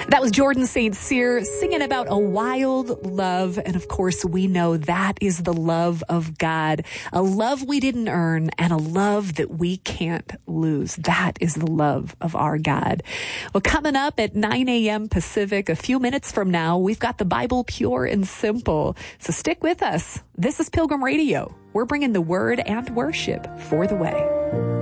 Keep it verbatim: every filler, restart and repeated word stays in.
That was Jordan Saint Cyr singing about a wild love. And of course, we know that is the love of God, a love we didn't earn and a love that we can't lose. That is the love of our God. Well, coming up at nine a.m. Pacific, a few minutes from now, we've got the Bible pure and simple. So stick with us. This is Pilgrim Radio. We're bringing the word and worship for the way.